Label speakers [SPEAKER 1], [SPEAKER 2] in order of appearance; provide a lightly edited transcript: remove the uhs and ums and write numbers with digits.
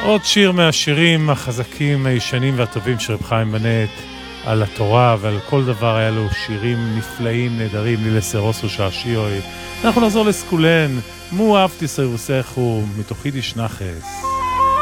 [SPEAKER 1] עוד שיר מהשירים החזקים, הישנים והטובים של רב חיים בנט, על התורה ועל כל דבר. היה לו שירים נפלאים, נהדרים, לילה סרוסו שעשיוי. אנחנו נחזור לסקולן, מו אהבתי סיירוסךו, מתוך יידיש נחס.